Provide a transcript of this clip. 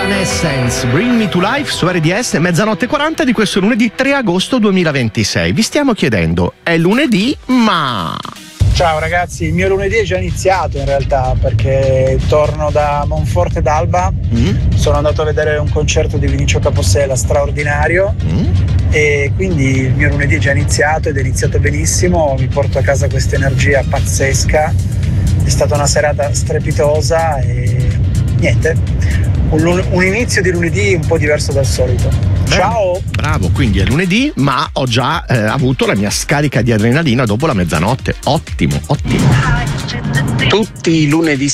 Evanescence, Bring Me to Life su RDS, mezzanotte 40 di questo lunedì 3 agosto 2026. Vi stiamo chiedendo, è lunedì ma... Ciao ragazzi, il mio lunedì è già iniziato in realtà, perché torno da Monforte d'Alba, sono andato a vedere un concerto di Vinicio Capossela straordinario e quindi il mio lunedì è già iniziato ed è iniziato benissimo, mi porto a casa questa energia pazzesca, è stata una serata strepitosa e niente, un inizio di lunedì un po' diverso dal solito. Ciao! Bravo, quindi è lunedì, ma ho già avuto la mia scarica di adrenalina dopo la mezzanotte. Ottimo, ottimo. Tutti i lunedì